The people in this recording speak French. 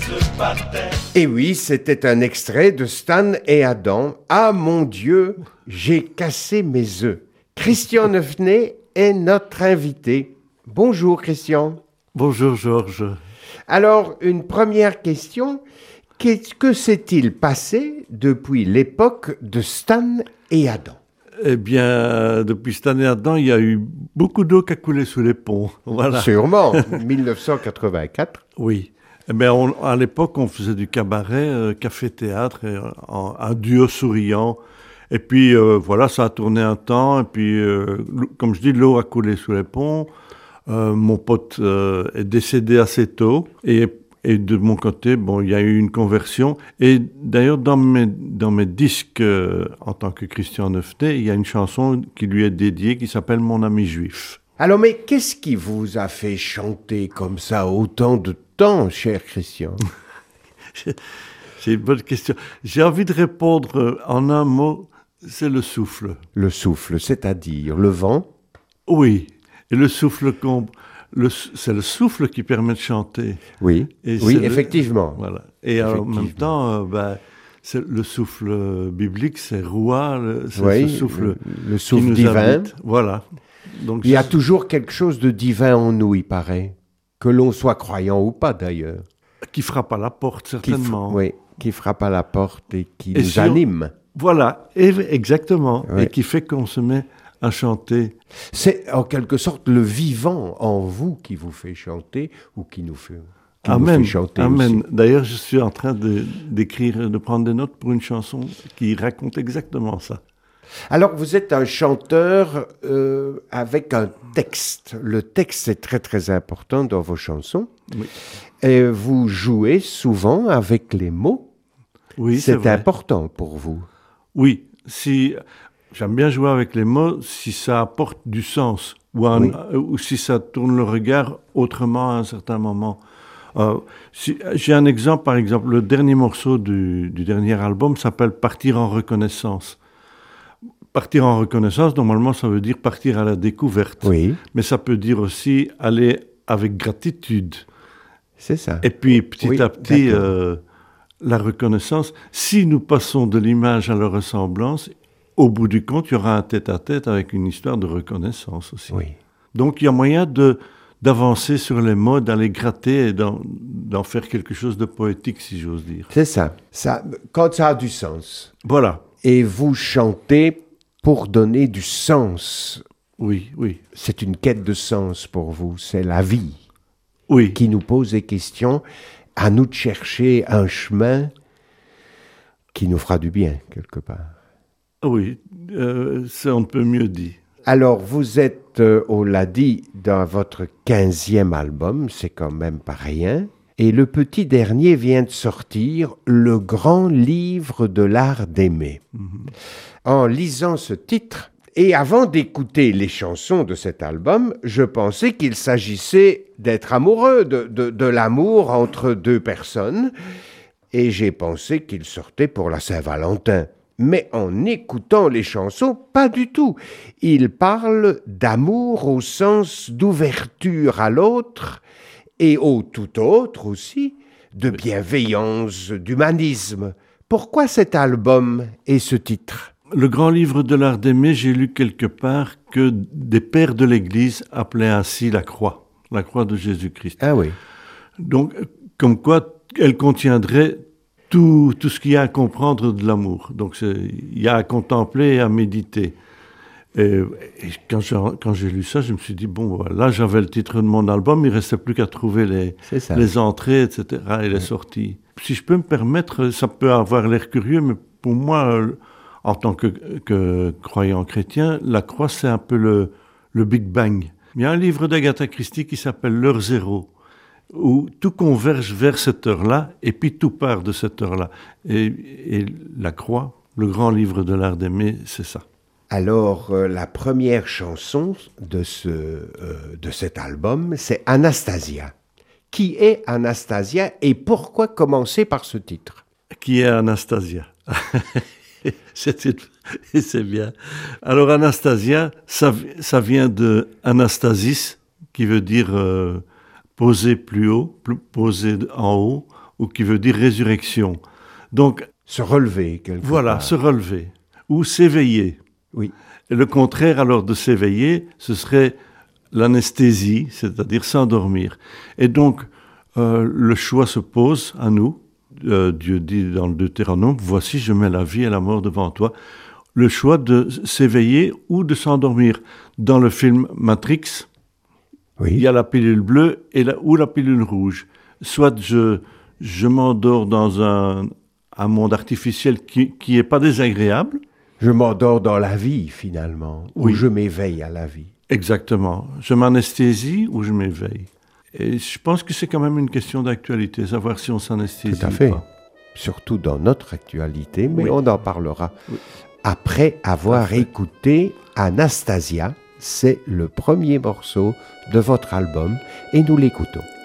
se battaient. Et oui, c'était un extrait de Stan et Adam. Ah mon Dieu, j'ai cassé mes œufs. Christian Neufenay est notre invité. Bonjour Christian. Bonjour Georges. Alors, une première question. Que s'est-il passé depuis l'époque de Stan et Adam ? Eh bien, depuis Stan et Adam, il y a eu beaucoup d'eau qui a coulé sous les ponts. Voilà. Sûrement, 1984. Oui. Eh bien, à l'époque, on faisait du cabaret, café-théâtre, un duo souriant. Et puis, voilà, ça a tourné un temps. Et puis, comme je dis, l'eau a coulé sous les ponts. Mon pote est décédé assez tôt. Et de mon côté, bon, il y a eu une conversion. Et d'ailleurs, dans mes disques, en tant que Christian Neufenay, il y a une chanson qui lui est dédiée qui s'appelle « Mon ami juif ». Alors, mais qu'est-ce qui vous a fait chanter comme ça autant de temps, cher Christian ? C'est une bonne question. J'ai envie de répondre en un mot, c'est le souffle. Le souffle, c'est-à-dire le vent ? Oui, et le souffle c'est le souffle qui permet de chanter. Oui, et oui, effectivement. Voilà. Et en même temps, c'est le souffle biblique, c'est Roua, oui, ce souffle, le souffle qui nous divin. Habite. Voilà. Donc, il y a toujours quelque chose de divin en nous, il paraît. Que l'on soit croyant ou pas, d'ailleurs. Qui frappe à la porte, certainement. Oui, qui frappe à la porte et qui nous anime. Voilà, exactement. Oui. Et qui fait qu'on se met à chanter. C'est en quelque sorte le vivant en vous qui vous fait chanter ou qui nous fait chanter Amen. aussi. D'ailleurs, je suis en train de prendre des notes pour une chanson qui raconte exactement ça. Alors, vous êtes un chanteur avec un texte. Le texte est très, très important dans vos chansons. Oui. Et vous jouez souvent avec les mots. Oui, c'est vrai. important pour vous. Oui, j'aime bien jouer avec les mots si ça apporte du sens ou si ça tourne le regard autrement à un certain moment. J'ai un exemple, par exemple, le dernier morceau du dernier album s'appelle « Partir en reconnaissance ». Partir en reconnaissance, normalement, ça veut dire partir à la découverte. Oui. Mais ça peut dire aussi aller avec gratitude. C'est ça. Et puis, petit à petit, la reconnaissance, si nous passons de l'image à la ressemblance, au bout du compte, il y aura un tête-à-tête avec une histoire de reconnaissance aussi. Oui. Donc, il y a moyen d'avancer sur les mots, d'aller gratter et d'en faire quelque chose de poétique, si j'ose dire. C'est ça. Quand ça a du sens. Voilà. Et vous chantez pour donner du sens. Oui, oui. C'est une quête de sens pour vous. C'est la vie qui nous pose des questions. À nous de chercher un chemin qui nous fera du bien, quelque part. Oui, ça on ne peut mieux dire. Alors, vous êtes, on l'a dit, dans votre 15e album, c'est quand même pas rien. Et le petit dernier vient de sortir, Le grand livre de l'art d'aimer. En lisant ce titre, et avant d'écouter les chansons de cet album, je pensais qu'il s'agissait d'être amoureux, de l'amour entre deux personnes. Et j'ai pensé qu'il sortait pour la Saint-Valentin. Mais en écoutant les chansons, pas du tout. Il parle d'amour au sens d'ouverture à l'autre et au tout autre aussi, de bienveillance, d'humanisme. Pourquoi cet album et ce titre ? Le grand livre de l'art d'aimer, j'ai lu quelque part que des pères de l'Église appelaient ainsi la croix de Jésus-Christ. Ah oui. Donc, comme quoi, elle contiendrait tout ce qu'il y a à comprendre de l'amour. Donc, il y a à contempler et à méditer. Et quand j'ai lu ça, je me suis dit, bon, voilà, j'avais le titre de mon album, il ne restait plus qu'à trouver les entrées, etc., et les sorties. Si je peux me permettre, ça peut avoir l'air curieux, mais pour moi, en tant que croyant chrétien, la croix, c'est un peu le Big Bang. Il y a un livre d'Agatha Christie qui s'appelle « L'heure zéro », où tout converge vers cette heure-là, et puis tout part de cette heure-là. Et la croix, le grand livre de l'art d'aimer, c'est ça. Alors, la première chanson de cet album, c'est Anastasia. Qui est Anastasia et pourquoi commencer par ce titre ? Qui est Anastasia ? C'est bien. Alors, Anastasia, ça vient de Anastasis, qui veut dire poser plus haut, poser en haut, ou qui veut dire résurrection. Donc, Se relever, quelque voilà, part. se relever, ou s'éveiller. Oui. Et le contraire alors de s'éveiller, ce serait l'anesthésie, c'est-à-dire s'endormir. Et donc, le choix se pose à nous. Dieu dit dans le Deutéronome, « Voici, je mets la vie et la mort devant toi ». Le choix de s'éveiller ou de s'endormir. Dans le film Matrix, Oui. il y a la pilule bleue ou la pilule rouge. Soit je m'endors dans un monde artificiel qui n'est pas désagréable. Je m'endors dans la vie, finalement, ou Oui. je m'éveille à la vie. Exactement. Je m'anesthésie ou je m'éveille. Et je pense que c'est quand même une question d'actualité, savoir si on s'anesthésie Tout à fait. ou pas. Surtout dans notre actualité, mais Oui. on en parlera Oui. après avoir fait. écouté Anastasia. C'est le premier morceau de votre album et nous l'écoutons.